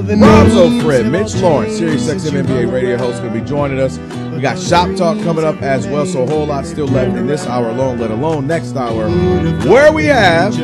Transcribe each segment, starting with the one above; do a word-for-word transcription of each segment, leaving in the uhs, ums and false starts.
Robzo Fred, Mitch Lawrence, SiriusXM N B A radio host, going to be joining us. We got Shop Talk coming up as well, so a whole lot still left in this hour alone, let alone next hour, where we have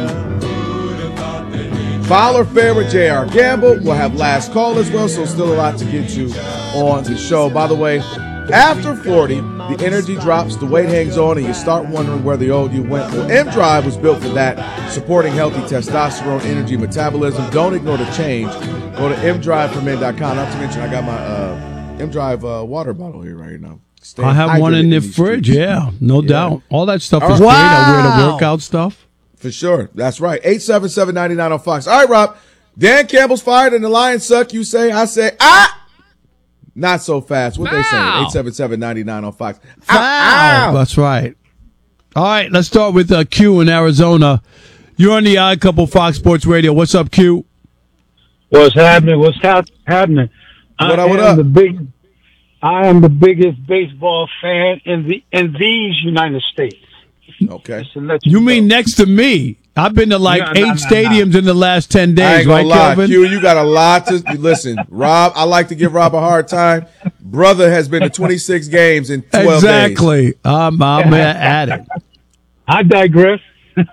Fowler Fair with J R Gamble. We'll have last call as well, so still a lot to get to on the show. By the way, after forty, the energy drops, the weight hangs on, and you start wondering where the old you went. Well, M-Drive was built for that, supporting healthy testosterone, energy, metabolism. Don't ignore the change. Go to m drive for men dot com. Not to mention, I got my uh, M-Drive uh, water bottle here right now. Stay I have one in the in fridge, streets. yeah, no yeah. doubt. All that stuff All is right. great. Wow. I wear the workout stuff. For sure. That's right. eight seven seven, nine nine on Fox. All right, Rob. Dan Campbell's fired and the Lions suck. You say, I say, ah! Not so fast. What wow. they saying? eight seven seven, nine nine on Fox. Wow. That's right. All right, let's start with uh, Q in Arizona. You're on the Odd Couple Fox Sports Radio. What's up, Q? What's happening? What's ha- happening? What I up, what am up? The big, I am the biggest baseball fan in the in these United States. Okay. You, you mean next to me? I've been to like no, eight no, no, stadiums no. in the last ten days, I ain't gonna right, lie. Kelvin? Q, you got a lot to listen. Rob, I like to give Rob a hard time. Brother has been to twenty-six games in twelve exactly. days. Exactly. I'm, I'm at it. I digress.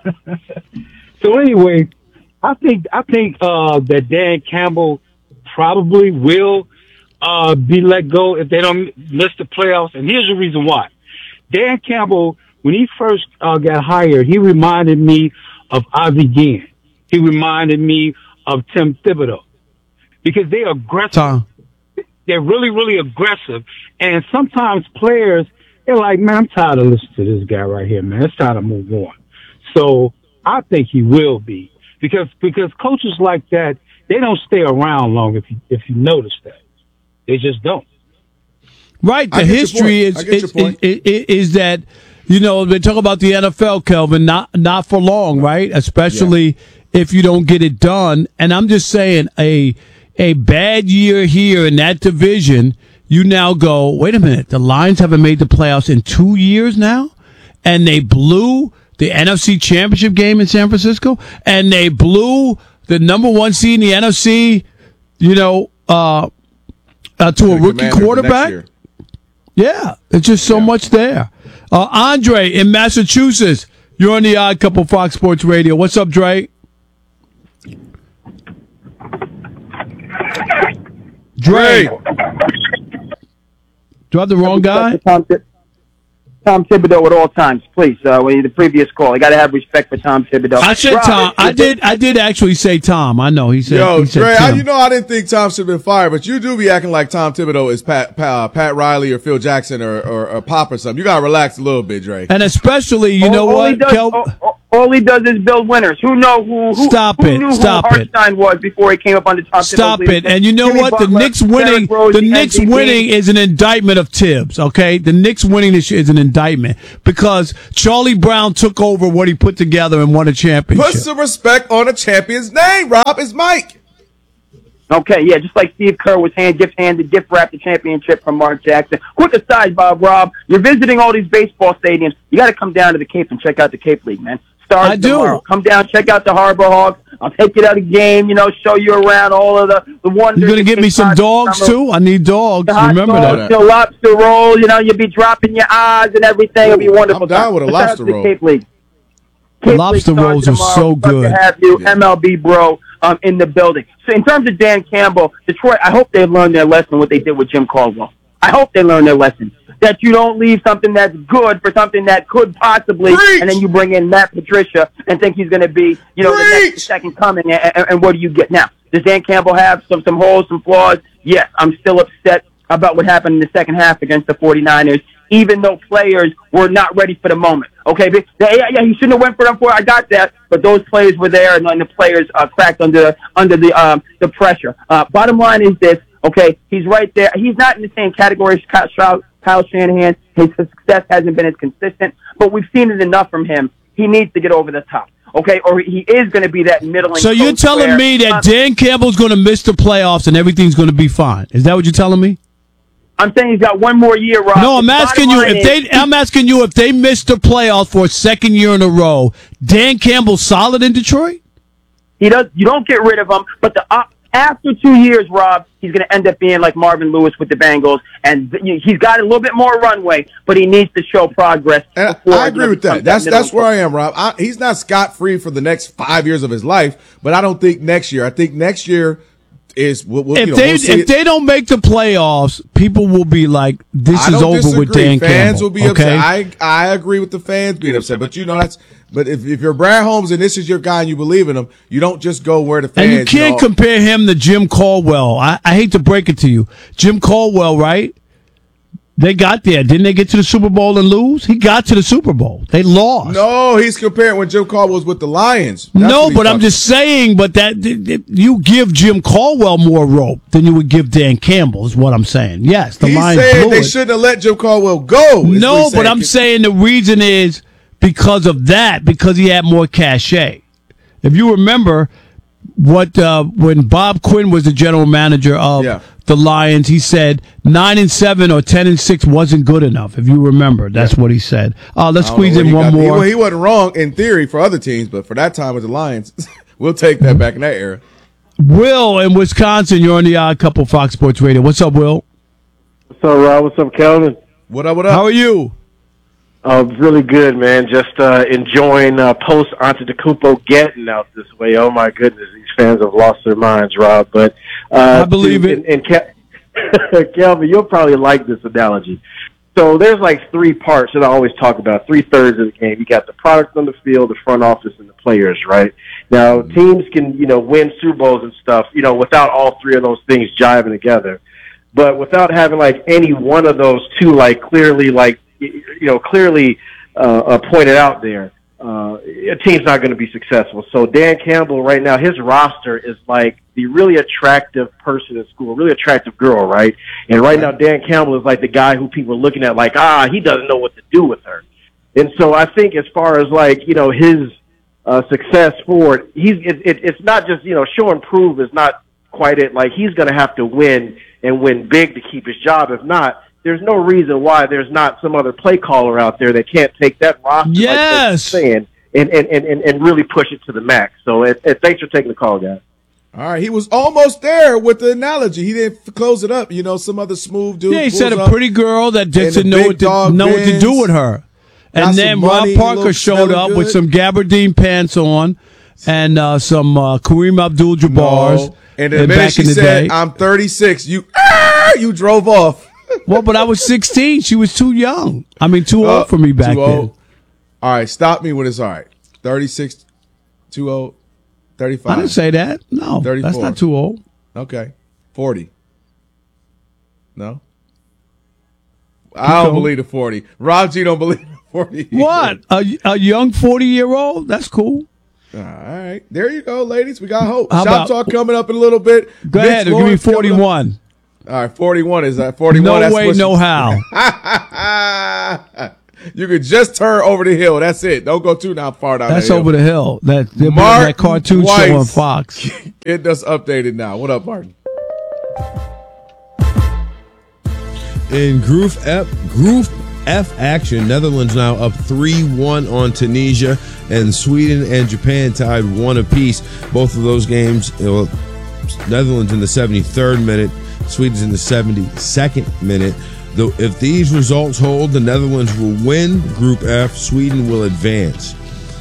So anyway, I think I think uh, that Dan Campbell probably will uh, be let go if they don't miss the playoffs. And here's the reason why. Dan Campbell, when he first uh, got hired, he reminded me of Ozzie Guillen. He reminded me of Tim Thibodeau because they're aggressive. Tom. They're really, really aggressive. And sometimes players, they're like, man, I'm tired of listening to this guy right here, man. It's time to move on. So I think he will be because, because coaches like that, they don't stay around long if you, if you notice that. They just don't. Right. The history is, is, is, is, is that, you know, they talk about the N F L, Kelvin, not not for long, right? Especially yeah. if you don't get it done. And I'm just saying, a a bad year here in that division, you now go, wait a minute, the Lions haven't made the playoffs in two years now, and they blew the N F C Championship game in San Francisco, and they blew the number one seed in the N F C, you know, uh, uh, to a rookie quarterback. Yeah, it's just so yeah. much there. Uh, Andre in Massachusetts, you're on the Odd Couple Fox Sports Radio. What's up, Dre? Dre. Do I have the wrong guy? Tom, Tom Thibodeau at all times, please. Uh, when the previous call, I got to have respect for Tom Thibodeau. I said Rob, Tom. I did. I did actually say Tom. I know he said. Yo, he said Dre, I, Tim. you know I didn't think Tom should have been fired, but you do be acting like Tom Thibodeau is Pat Pat, Pat Riley or Phil Jackson or, or, or Pop or something. You gotta relax a little bit, Dre. And especially, you all, know all what, he does, Kel- all, all he does is build winners. Who know who? who Stop who it! Knew Stop who it! Hartstein was before he came up on the top. Stop it! And you know Jimmy what? Butler, the Knicks winning, Rose, the the Knicks M V P. winning is an indictment of Tibbs. Okay, the Knicks winning this year is an indictment because Charlie Brown took over what he put together and won a championship. Put some respect on a champion's name. Rob, it's Mike. Okay, yeah, just like Steve Kerr was hand gift handed, gift wrapped the championship from Mark Jackson. Quick aside, Bob, Rob, you're visiting all these baseball stadiums. You got to come down to the Cape and check out the Cape League, man. Starts I do. Tomorrow. Come down, check out the Harbor Hawks. I'll take you to the game, you know, show you around all of the, the wonders. You're going to get me some dogs, summer. too? I need dogs. The hot Remember dogs, that. The lobster roll, you know, you'll be dropping your eyes and everything. It'll be wonderful. I'm down with a Let's lobster the roll. Cape League. The lobster rolls are so good. To have you, Yeah. M L B bro, um, in the building. So in terms of Dan Campbell, Detroit, I hope they learned their lesson, what they did with Jim Caldwell. I hope they learned their lesson. That you don't leave something that's good for something that could possibly, Preach. and then you bring in Matt Patricia and think he's going to be, you know, the next second coming, and, and, and what do you get? Now, does Dan Campbell have some, some holes, some flaws? Yes, I'm still upset about what happened in the second half against the forty-niners, even though players were not ready for the moment. Okay, but, yeah, yeah, he shouldn't have went for them for. I got that, but those players were there, and, and the players uh, cracked under under the um, the pressure. Uh, bottom line is this: okay, he's right there. He's not in the same category as Kyle, Kyle Shanahan. His success hasn't been as consistent, but we've seen it enough from him. He needs to get over the top. Okay, or he is going to be that middling. So you're telling where, me that Dan Campbell's going to miss the playoffs and everything's going to be fine? Is that what you're telling me? I'm saying he's got one more year, Rob. No, I'm asking you if they. I'm asking you if they miss the playoffs for a second year in a row. Dan Campbell's solid in Detroit. He does. You don't get rid of him, but the uh, after two years, Rob, he's going to end up being like Marvin Lewis with the Bengals, and he's got a little bit more runway, but he needs to show progress. And I agree with that. That's that's where I am, Rob. I, he's not scot-free for the next five years of his life, but I don't think next year. I think next year is we'll, we'll, if you know, they we'll see if it. they don't make the playoffs, people will be like, "This I is don't over disagree. with Dan fans Campbell." will be okay? upset. I I agree with the fans being upset, but you know that's. But if, if you're Brad Holmes and this is your guy and you believe in him, you don't just go where the fans. And you can't you know, compare him to Jim Caldwell. I, I hate to break it to you, Jim Caldwell, right? They got there. Didn't they get to the Super Bowl and lose? He got to the Super Bowl. They lost. No, he's comparing when Jim Caldwell was with the Lions. That's no, but I'm talking. just saying, but that you give Jim Caldwell more rope than you would give Dan Campbell is what I'm saying. Yes, the he's Lions saying blew they it. shouldn't have let Jim Caldwell go. No, but I'm saying the reason is because of that, because he had more cachet. If you remember what uh, when Bob Quinn was the general manager of yeah. the Lions, he said nine and seven or ten and six wasn't good enough. If you remember, that's yeah. what he said. Uh, let's squeeze in one got, more. He, well, he wasn't wrong in theory for other teams, but for that time with the Lions, we'll take that back in that era. Will in Wisconsin, you're on the Odd Couple Fox Sports Radio. What's up, Will? What's up, Rob? What's up, Kelvin? What up? What up? How are you? Uh, really good, man. Just uh, enjoying uh, post Antetokounmpo getting out this way. Oh my goodness, these fans have lost their minds, Rob. But uh, I believe to, it. And, and Ke- Kelvin, you'll probably like this analogy. So there's like three parts that I always talk about. Three thirds of the game. You got the product on the field, the front office, and the players. Right now, teams can you know win Super Bowls and stuff. You know, without all three of those things jiving together. But without having like any one of those two, like clearly, like you know, clearly uh, uh, pointed out there, uh, a team's not going to be successful. So Dan Campbell right now, his roster is like the really attractive person in school, really attractive girl, right? And right now, Dan Campbell is like the guy who people are looking at like, ah, he doesn't know what to do with her. And so I think as far as like you know his uh, success forward, he's it, it, it's not just you know show and prove is not quite it. Like he's going to have to win and win big to keep his job. If not, there's no reason why there's not some other play caller out there that can't take that roster yes. like saying and, and, and, and really push it to the max. So it, it, thanks for taking the call, guys. All right, he was almost there with the analogy. He didn't f- close it up. You know, some other smooth dude. Yeah, he said a pretty girl that didn't know what to, know what to do with her. And then money, Rob Parker showed up good. with some gabardine pants on and uh, some uh, Kareem Abdul-Jabbar's. No. And the minute she said, day. I'm thirty-six, you ah, you drove off. Well, but I was sixteen. She was too young. I mean, too uh, old for me back then. All right, stop me when it's all right. thirty-six, too old, thirty-five. I didn't say that. No, thirty-four. That's not too old. Okay, forty. No? Keep I don't going. believe the forty. Rob G don't believe the forty. What? A, a young forty-year-old? That's cool. All right. There you go, ladies. We got hope. How Shop about, talk coming up in a little bit. Go Vince ahead. Give me forty-one. All right. forty-one is that. forty-one. No that's way, no how. You could just turn over the hill. That's it. Don't go too now far down That's that over hill. the hill. That, that cartoon Weiss. show on Fox. It does updated now. What up, Martin? In Group F, Group F action, Netherlands now up three one on Tunisia, and Sweden and Japan tied one apiece. Both of those games, you know, Netherlands in the seventy-third minute, Sweden's in the seventy-second minute. Though if these results hold, the Netherlands will win Group F, Sweden will advance.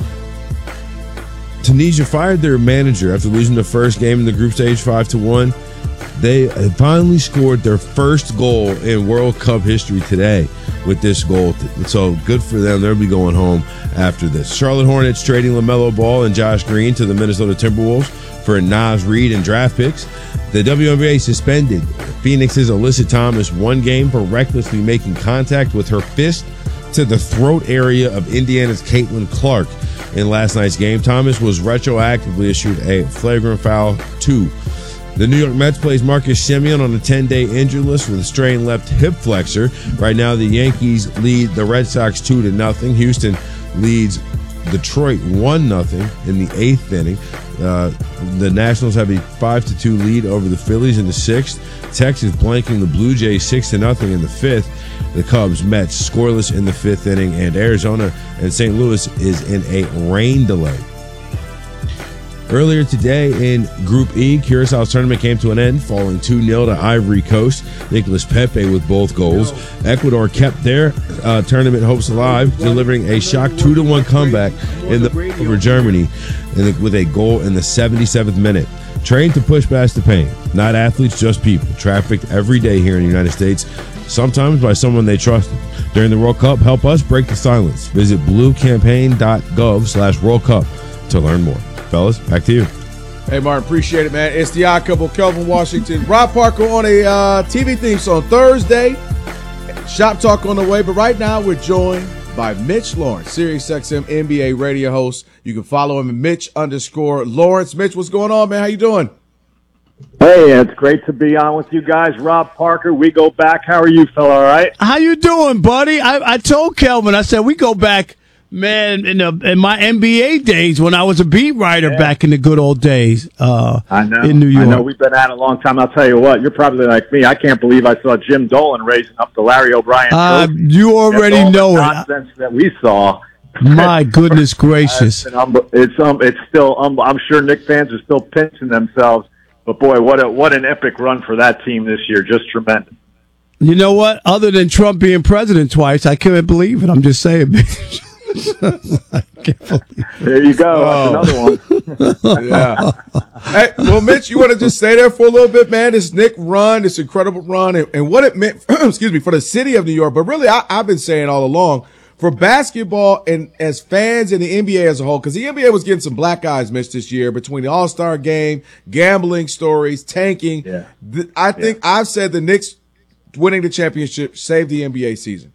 Tunisia fired their manager after losing the first game in the group stage five to one. They finally scored their first goal in World Cup history today with this goal. So good for them. They'll be going home after this. Charlotte Hornets trading LaMelo Ball and Josh Green to the Minnesota Timberwolves for Naz Reid and draft picks. The W N B A suspended Phoenix's Alyssa Thomas one game for recklessly making contact with her fist to the throat area of Indiana's Caitlin Clark in last night's game. Thomas was retroactively issued a flagrant foul two. The New York Mets plays Marcus Semien on a ten-day injured list with a strained left hip flexor. Right now, the Yankees lead the Red Sox two to nothing. Houston leads Detroit one nothing in the eighth inning. Uh, the Nationals have a five to two lead over the Phillies in the sixth. Texas blanking the Blue Jays six to nothing in the fifth. The Cubs, Mets scoreless in the fifth inning, and Arizona and Saint Louis is in a rain delay. Earlier today in Group E, Curaçao's tournament came to an end, falling two nil to Ivory Coast. Nicolas Pepe with both goals. Ecuador kept their uh, tournament hopes alive, delivering a shock two to one comeback in the over Germany in the, with a goal in the seventy-seventh minute. Trained to push past the pain. Not athletes, just people. Trafficked every day here in the United States, sometimes by someone they trusted. During the World Cup, help us break the silence. Visit bluecampaign.gov slash World Cup to learn more. Fellas, back to you. Hey, Martin, appreciate it, man. It's the Odd Couple, Kelvin Washington, Rob Parker on a uh, T V theme song Thursday. Shop Talk on the way, but right now we're joined by Mitch Lawrence, SiriusXM N B A radio host. You can follow him at Mitch underscore Lawrence. Mitch, what's going on, man? How you doing? Hey, it's great to be on with you guys. Rob Parker, we go back. How are you, fella? All right? How you doing, buddy? I, I told Kelvin, I said, we go back, man, in, the, in my N B A days when I was a beat writer yeah. back in the good old days uh, I know. in New York. I know. We've been at it a long time. I'll tell you what, you're probably like me. I can't believe I saw Jim Dolan raising up the Larry O'Brien uh, trophy. You already all know the it. nonsense that we saw. My goodness gracious. it's, it's, um, it's still, um, I'm sure Knicks fans are still pinching themselves. But, boy, what a, what an epic run for that team this year. Just tremendous. You know what? Other than Trump being president twice, I can't believe it. I'm just saying. I can't believe it. There you go. Oh. That's another one. Yeah. Hey, well, Mitch, you want to just stay there for a little bit, man? This Knick run, this incredible run, and, and what it meant, excuse me, for the city of New York. But really, I, I've been saying all along, for basketball and as fans in the N B A as a whole, because the N B A was getting some black eyes, Mitch, this year between the All-Star game, gambling stories, tanking. Yeah. The, I think yeah. I've said the Knicks winning the championship saved the N B A season.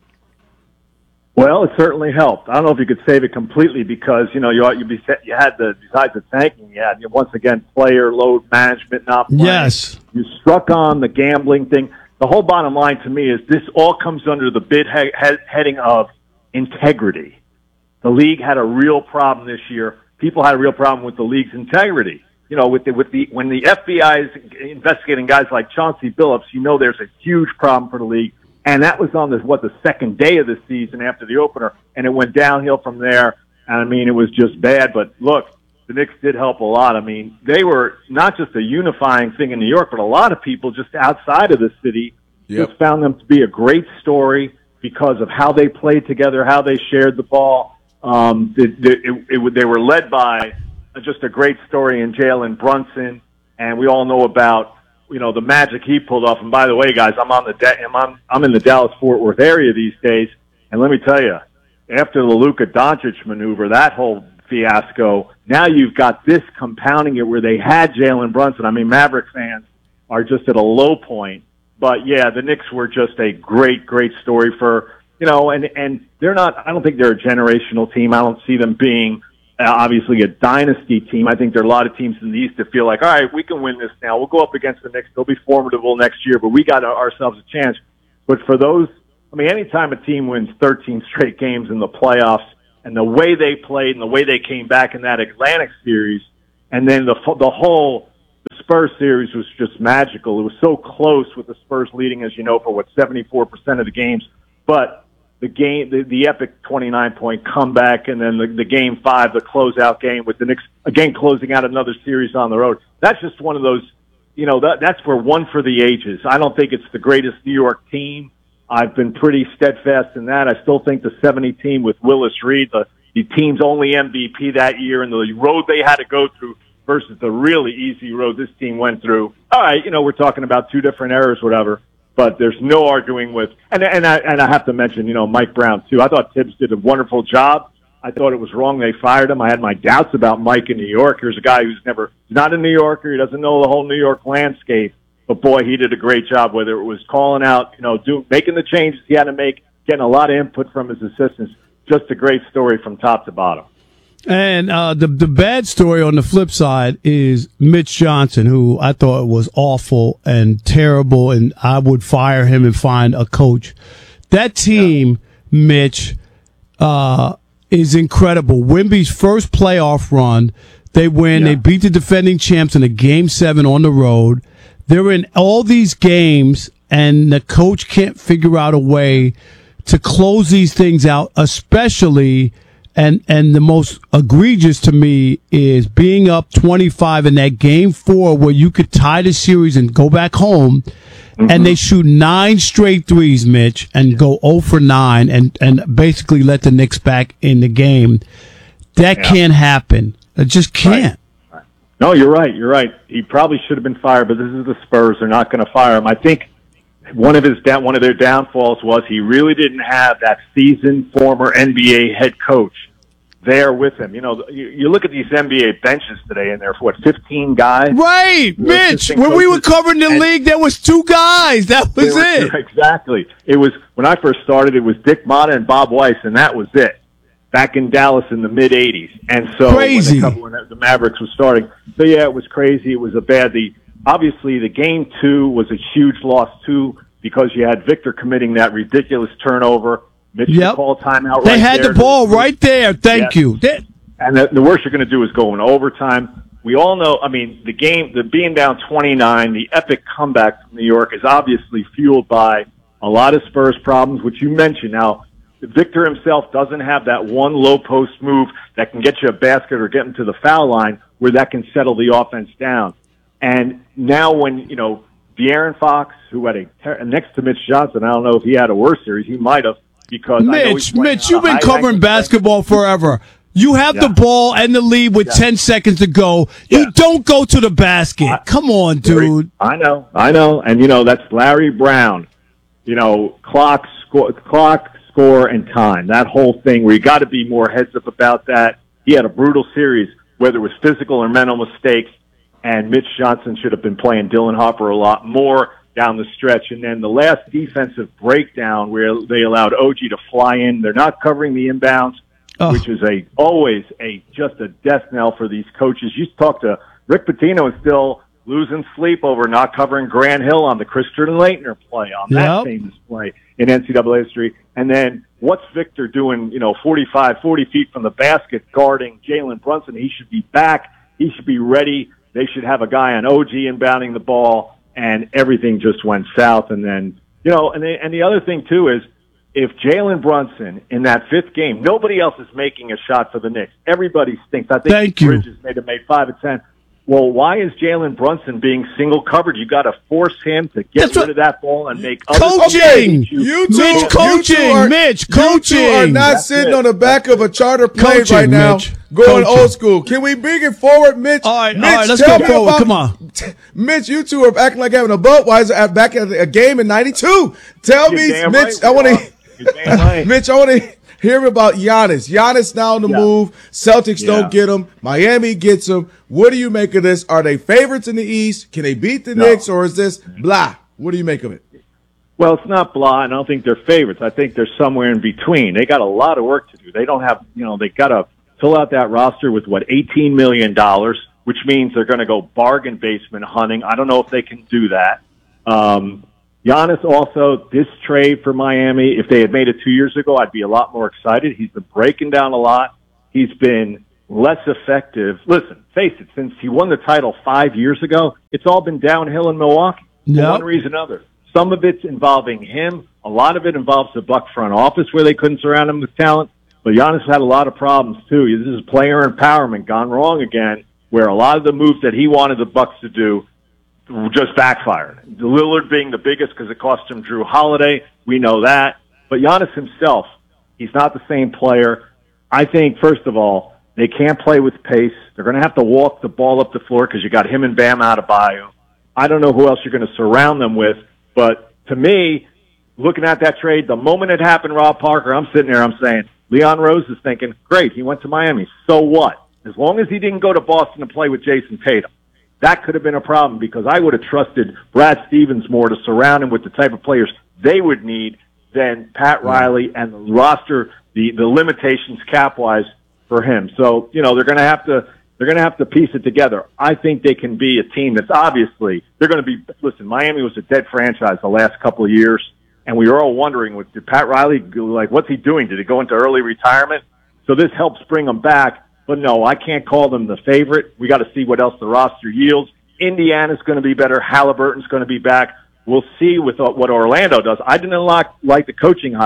Well, it certainly helped. I don't know if you could save it completely because, you know, you you, be, you had the, besides the tanking, you had, once again, player load management not playing. Yes. You struck on the gambling thing. The whole bottom line to me is this all comes under the big he- he- heading of integrity. The league had a real problem this year. People had a real problem with the league's integrity. You know, with the, with the, when the F B I is investigating guys like Chauncey Billups, you know there's a huge problem for the league. And that was on the, what, the second day of the season after the opener. And it went downhill from there. And I mean, it was just bad. But look, the Knicks did help a lot. I mean, they were not just a unifying thing in New York, but a lot of people just outside of the city yep. just found them to be a great story because of how they played together, how they shared the ball. Um, it, it, it, they were led by just a great story in Jalen Brunson. And we all know about, you know, the magic he pulled off. And by the way, guys, I'm on the da- I'm I'm in the Dallas-Fort Worth area these days, and let me tell you, after the Luka Doncic maneuver, that whole fiasco, now you've got this compounding it where they had Jalen Brunson. I mean, Maverick fans are just at a low point. But yeah, the Knicks were just a great, great story for, you know, and and they're not. I don't think they're a generational team. I don't see them being. Uh, obviously a dynasty team. I think there are a lot of teams in the East that feel like, all right, we can win this now. We'll go up against the Knicks. They'll be formidable next year, but we got ourselves a chance. But for those, I mean, anytime a team wins thirteen straight games in the playoffs and the way they played and the way they came back in that Atlantic series, and then the the whole the Spurs series was just magical. It was so close with the Spurs leading, as you know, for what, seventy-four percent of the games. But the game, the, the epic twenty-nine point comeback, and then the, the game five, the closeout game with the Knicks again closing out another series on the road. That's just one of those, you know, that that's for one for the ages. I don't think it's the greatest New York team. I've been pretty steadfast in that. I still think the seventy team with Willis Reed, the, the team's only M V P that year, and the road they had to go through versus the really easy road this team went through. All right, you know, we're talking about two different eras, whatever. But there's no arguing with, and and I and I have to mention, you know, Mike Brown too. I thought Tibbs did a wonderful job. I thought it was wrong they fired him. I had my doubts about Mike in New York. Here's a guy who's never, not a New Yorker. He doesn't know the whole New York landscape. But boy, he did a great job. Whether it was calling out, you know, do, making the changes he had to make, getting a lot of input from his assistants. Just a great story from top to bottom. And uh, the the bad story on the flip side is Mitch Johnson, who I thought was awful and terrible, and I would fire him and find a coach. That team, yeah. Mitch, uh, is incredible. Wemby's first playoff run, they win. Yeah. They beat the defending champs in a game seven on the road. They're in all these games, and the coach can't figure out a way to close these things out, especially And and the most egregious to me is being up twenty-five in that game four where you could tie the series and go back home, mm-hmm. and they shoot nine straight threes, Mitch, and go zero for nine and, and basically let the Knicks back in the game. That yeah. can't happen. It just can't. Right. No, you're right. You're right. He probably should have been fired, but this is the Spurs. They're not going to fire him. I think one of his one of their downfalls was he really didn't have that seasoned former N B A head coach there with him. You know, you, you look at these N B A benches today, and there's what, fifteen guys? Right, Mitch. When we were covering the league, there was two guys. That was it. Exactly. It was when I first started. It was Dick Motta and Bob Weiss, and that was it. Back in Dallas in the mid eighties, and so crazy. When, the, when the Mavericks was starting, so yeah, it was crazy. It was a bad. The obviously the game two was a huge loss too because you had Victor committing that ridiculous turnover. Mitch yep. called timeout. They right had there. the ball right there. Thank yes. you. They- and the, the worst you're going to do is go in overtime. We all know. I mean, the game, the being down twenty-nine, the epic comeback from New York is obviously fueled by a lot of Spurs problems, which you mentioned. Now, Victor himself doesn't have that one low post move that can get you a basket or get him to the foul line where that can settle the offense down. And now when, you know, De'Aaron Fox, who had a, ter- next to Mitch Johnson, I don't know if he had a worse series, he might have, because Mitch, Mitch, you've been covering basketball forever. You have yeah. the ball and the lead with yeah. ten seconds to go. Yeah. You don't go to the basket. I, Come on, dude. I know, I know. And, you know, that's Larry Brown. You know, clock, score, clock, score, and time. That whole thing where you got to be more heads up about that. He had a brutal series, whether it was physical or mental mistakes, and Mitch Johnson should have been playing Dylan Harper a lot more down the stretch. And then the last defensive breakdown where they allowed O G to fly in. They're not covering the inbounds, oh. which is a always a just a death knell for these coaches. You talk to Rick Pitino is still losing sleep over not covering Grant Hill on the Christian Laettner play, on that yep. famous play in N C double A history. And then what's Victor doing, you know, forty-five, forty feet from the basket guarding Jalen Brunson? He should be back. He should be ready. They should have a guy on O G inbounding the ball, and everything just went south. And then, you know, and, they, and the other thing, too, is if Jalen Brunson in that fifth game, nobody else is making a shot for the Knicks. Everybody stinks. I think Thank Bridges you. made it made five and ten. Well, why is Jalen Brunson being single covered? You got to force him to get That's rid what, of that ball and make other coaching. You two, Mitch, coaching. You are, Mitch, coaching. You two are not That's sitting it. on the back of a charter plane coaching, right now, Mitch. going coaching. old school. Can we bring it forward, Mitch? All right, Mitch, all right, let's tell go me forward. about, Come on, Mitch. You two are acting like having a Budweiser at back at a game in ninety-two. Tell You're me, damn Mitch. right I want You're damn to, right. Mitch. I want to hear about Giannis. Giannis now on the Yeah. move. Celtics Yeah. don't get him. Miami gets him. What do you make of this? Are they favorites in the East? Can they beat the No. Knicks, or is this blah? What do you make of it? Well, it's not blah, and I don't think they're favorites. I think they're somewhere in between. They got a lot of work to do. They don't have, you know, they got to fill out that roster with, what, eighteen million dollars, which means they're going to go bargain basement hunting. I don't know if they can do that. Um, Giannis also, this trade for Miami, if they had made it two years ago, I'd be a lot more excited. He's been breaking down a lot. He's been less effective. Listen, face it, since he won the title five years ago, it's all been downhill in Milwaukee yep. for one reason or another. Some of it's involving him. A lot of it involves the Buck front office where they couldn't surround him with talent. But Giannis had a lot of problems, too. This is player empowerment gone wrong again, where a lot of the moves that he wanted the Bucks to do just backfired. Lillard being the biggest because it cost him Drew Holiday. We know that. But Giannis himself, he's not the same player. I think, first of all, they can't play with pace. They're going to have to walk the ball up the floor because you got him and Bam Adebayo. I don't know who else you're going to surround them with. But to me, looking at that trade, the moment it happened, Rob Parker, I'm sitting there, I'm saying, Leon Rose is thinking, great, he went to Miami. So what? As long as he didn't go to Boston and play with Jason Tatum. That could have been a problem because I would have trusted Brad Stevens more to surround him with the type of players they would need than Pat Riley and the roster, the, the limitations cap-wise for him. So, you know, they're going to have to they're going to have to piece it together. I think they can be a team that's obviously they're going to be. Listen, Miami was a dead franchise the last couple of years, and we were all wondering, did Pat Riley like what's he doing? Did he go into early retirement? So this helps bring them back. But no, I can't call them the favorite. We got to see what else the roster yields. Indiana's going to be better. Halliburton's going to be back. We'll see with what Orlando does. I didn't like, like the coaching hire.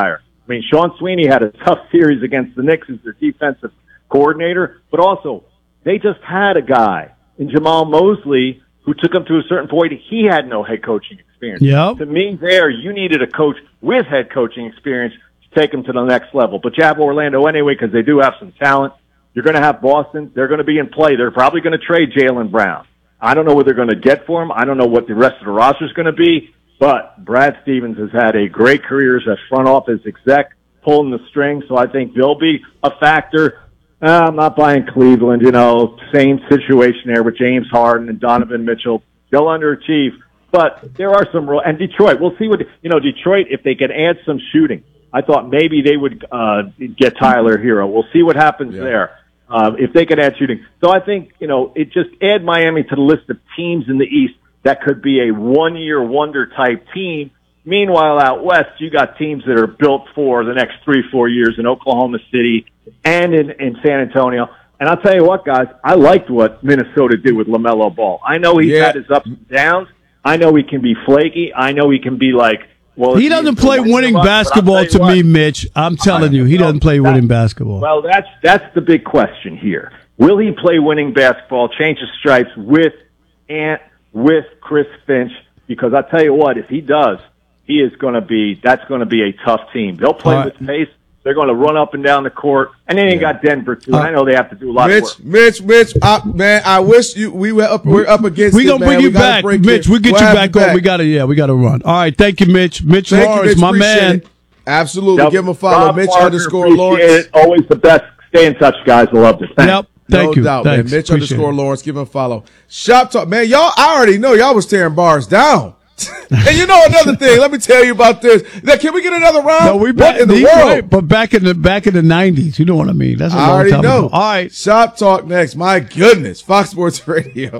I mean, Sean Sweeney had a tough series against the Knicks as their defensive coordinator, but also they just had a guy in Jamal Mosley who took them to a certain point. He had no head coaching experience. Yep. To me, there, you needed a coach with head coaching experience to take them to the next level. But you have Orlando anyway because they do have some talent. You're going to have Boston. They're going to be in play. They're probably going to trade Jaylen Brown. I don't know what they're going to get for him. I don't know what the rest of the roster is going to be. But Brad Stevens has had a great career as a front office exec, pulling the strings, so I think they'll be a factor. Uh, I'm not buying Cleveland, you know, same situation there with James Harden and Donovan Mitchell. They'll underachieve, but there are some real, and Detroit, we'll see what, you know, Detroit, if they can add some shooting. I thought maybe they would uh, get Tyler Hero. We'll see what happens yeah. there. Uh, if they could add shooting. So I think, you know, it just add Miami to the list of teams in the East that could be a one-year wonder type team. Meanwhile, out West, you got teams that are built for the next three, four years in Oklahoma City and in, in San Antonio. And I'll tell you what, guys, I liked what Minnesota did with LaMelo Ball. I know he's yeah. had his ups and downs. I know he can be flaky. I know he can be like, well, he doesn't play winning basketball to me, Mitch. I'm telling you, he doesn't play winning basketball. Well, that's that's the big question here. Will he play winning basketball, change his stripes with Ant, with Chris Finch? Because I tell you what, if he does, he is going to be. That's going to be a tough team. They'll play right. with pace. They're going to run up and down the court, and then you yeah. got Denver too. Uh, I know they have to do a lot Mitch, of work. Mitch, Mitch, uh, man, I wish you. We were up. We're up against. We it, gonna man. bring you we back, Mitch. We get we'll you back, back on. We gotta, yeah, we gotta run. All right, thank you, Mitch. Mitch thank Lawrence, you, Mitch. my Appreciate man. It. Absolutely, yep. give him a follow. Rob Mitch Parker, underscore Lawrence. It. Always the best. Stay in touch, guys. I love this. Thanks. Yep. Thank no you. doubt, Thanks. man. Mitch Appreciate underscore it. Lawrence. Give him a follow. Shop Talk, man. Y'all, I already know y'all was tearing bars down. And you know another thing, let me tell you about this. Now, can we get another round? No, we back in the world, right, but back in the back in the nineties. You know what I mean? That's a I long already time know. ago. All right, Shop Talk next. My goodness, Fox Sports Radio.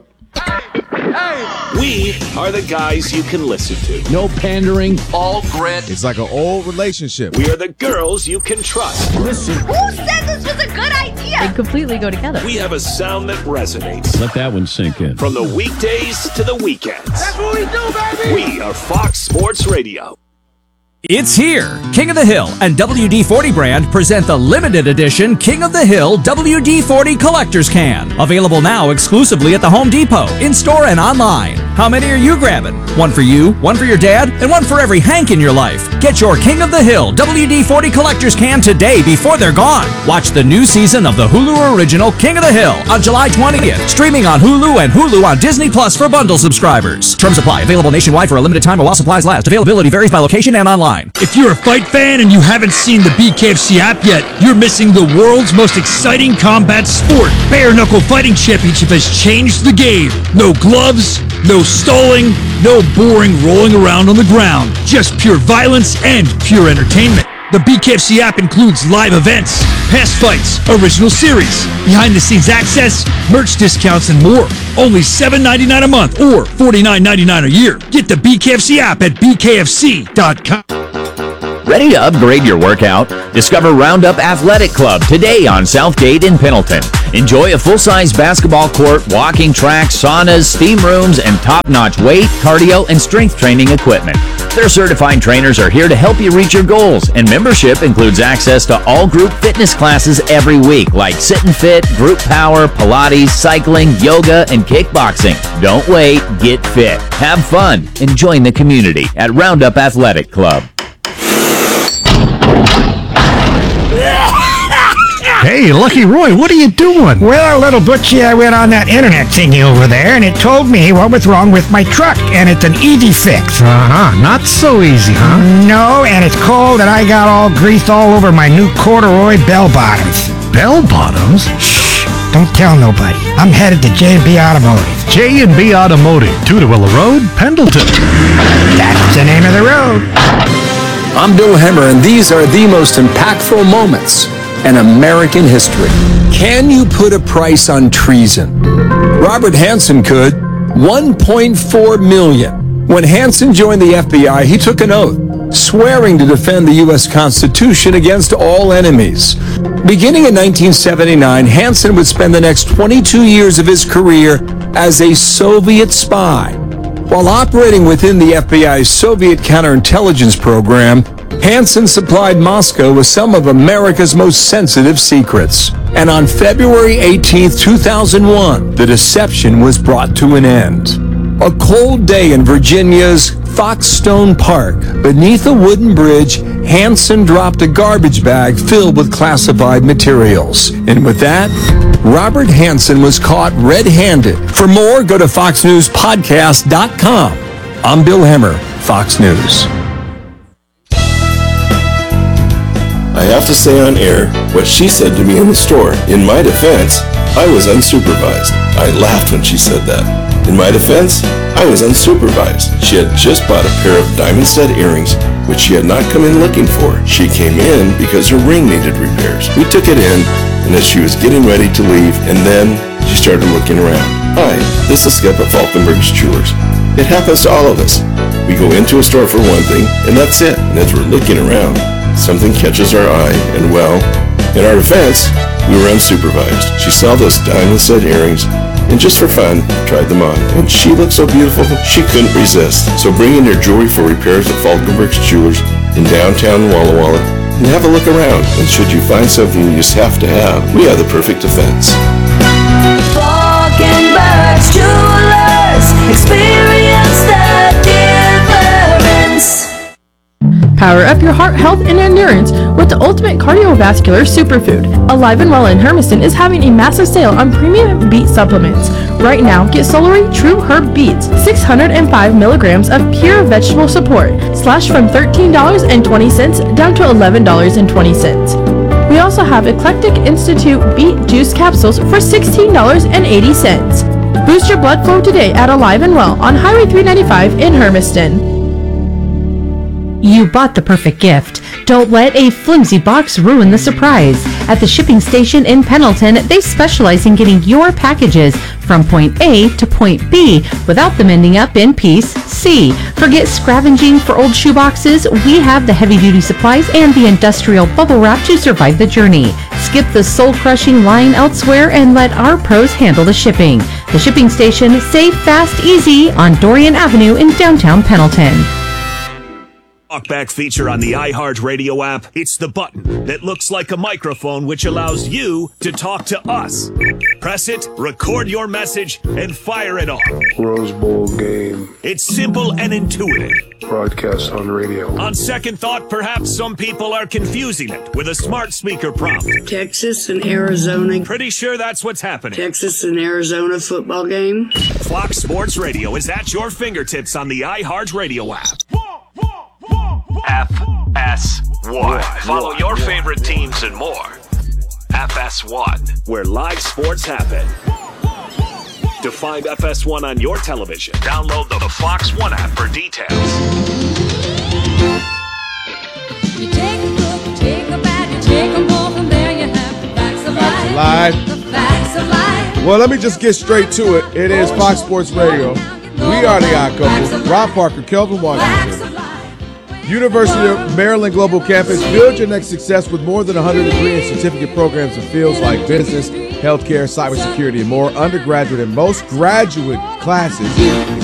We are the guys you can listen to. No pandering, all grit. It's like an old relationship. We are the girls you can trust. Listen. Who said this was a good idea? They completely go together. We have a sound that resonates. Let that one sink in. From the weekdays to the weekends. That's what we do, baby. We are Fox Sports Radio. It's here. King of the Hill and W D forty brand present the limited edition King of the Hill W D forty Collector's Can. Available now exclusively at the Home Depot, in-store and online. How many are you grabbing? One for you, one for your dad, and one for every Hank in your life. Get your King of the Hill W D forty Collector's Can today before they're gone. Watch the new season of the Hulu original King of the Hill on July twentieth. Streaming on Hulu and Hulu on Disney Plus for bundle subscribers. Terms apply. Available nationwide for a limited time or while supplies last. Availability varies by location and online. If you're a fight fan and you haven't seen the B K F C app yet, you're missing the world's most exciting combat sport. Bare Knuckle Fighting Championship has changed the game. No gloves, no stalling, no boring rolling around on the ground. Just pure violence and pure entertainment. The B K F C app includes live events, past fights, original series, behind-the-scenes access, merch discounts, and more. Only seven ninety-nine a month or forty-nine ninety-nine a year. Get the B K F C app at b k f c dot com. Ready to upgrade your workout? Discover Roundup Athletic Club today on Southgate in Pendleton. Enjoy a full-size basketball court, walking track, saunas, steam rooms, and top-notch weight, cardio, and strength training equipment. Their certified trainers are here to help you reach your goals, and membership includes access to all group fitness classes every week, like Sit and Fit, Group Power, Pilates, cycling, yoga, and kickboxing. Don't wait, get fit, have fun, and join the community at Roundup Athletic Club. Hey, Lucky Roy, what are you doing? Well, little Butchie, I went on that internet thingy over there, and it told me what was wrong with my truck, and it's an easy fix. Uh-huh, not so easy, huh? No, and it's cold, and I got all grease all over my new corduroy bell bottoms. Bell bottoms? Shh, don't tell nobody. I'm headed to J and B Automotive. J and B Automotive, Tudorilla Road, Pendleton. That's the name of the road. I'm Bill Hemmer, and these are the most impactful moments in American history. Can you put a price on treason? Robert Hansen could. one point four million dollars. When Hansen joined the F B I, he took an oath, swearing to defend the U S Constitution against all enemies. Beginning in nineteen seventy-nine, Hansen would spend the next twenty-two years of his career as a Soviet spy. While operating within the F B I's Soviet counterintelligence program, Hansen supplied Moscow with some of America's most sensitive secrets. And on February eighteenth, two thousand one, the deception was brought to an end. A cold day in Virginia's Foxstone Park, beneath a wooden bridge, Hansen dropped a garbage bag filled with classified materials. And with that, Robert Hansen was caught red-handed. For more, go to fox news podcast dot com. I'm Bill Hemmer, Fox News. I have to say on air what she said to me in the store. In my defense, I was unsupervised. I laughed when she said that. In my defense, I was unsupervised. She had just bought a pair of diamond stud earrings, which she had not come in looking for. She came in because her ring needed repairs. We took it in, and as she was getting ready to leave, and then she started looking around. Hi, this is Skip at Falkenberg's Jewelers. It happens to all of us. We go into a store for one thing, and that's it. And as we're looking around, something catches our eye, and well, in our defense, we were unsupervised. She saw those diamond stud earrings, and just for fun, tried them on. And she looked so beautiful, she couldn't resist. So bring in your jewelry for repairs at Falkenberg's Jewelers in downtown Walla Walla and have a look around. And should you find something you just have to have, we have the perfect defense. Falkenberg's Jewelers, experience the difference. Power up your heart health and endurance with the ultimate cardiovascular superfood. Alive and Well in Hermiston is having a massive sale on premium beet supplements. Right now, get Solary True Herb Beets, six hundred five milligrams of pure vegetable support, slashed from thirteen dollars and twenty cents down to eleven dollars and twenty cents. We also have Eclectic Institute Beet Juice Capsules for sixteen dollars and eighty cents. Boost your blood flow today at Alive and Well on Highway three ninety-five in Hermiston. You bought the perfect gift. Don't let a flimsy box ruin the surprise. At the shipping station in Pendleton, they specialize in getting your packages from point A to point B without them ending up in piece C. Forget scavenging for old shoeboxes. We have the heavy-duty supplies and the industrial bubble wrap to survive the journey. Skip the soul-crushing line elsewhere and let our pros handle the shipping. The shipping station, safe, fast, easy on Dorian Avenue in downtown Pendleton. Talkback feature on the iHeartRadio app. It's the button that looks like a microphone, which allows you to talk to us. Press it, record your message, and fire it off. Rose Bowl game. It's simple and intuitive. Broadcast on radio. On second thought, perhaps some people are confusing it with a smart speaker prompt. Texas and Arizona. Pretty sure that's what's happening. Texas and Arizona football game. Fox Sports Radio is at your fingertips on the iHeartRadio app. F S one. Follow your favorite teams and more. F S one, where live sports happen. To find F S one on your television, download the Fox One app for details. You take a look, you take a bag, you take them all from there, you have the facts of life. Live. The facts of life. Well, let me just get straight to it. It is Fox Sports Radio. We are the Odd Couple. Rob Parker, Kelvin Washington. University of Maryland Global Campus. Build your next success with more than one hundred degree and certificate programs in fields like business, healthcare, cybersecurity, and more. Undergraduate and most graduate classes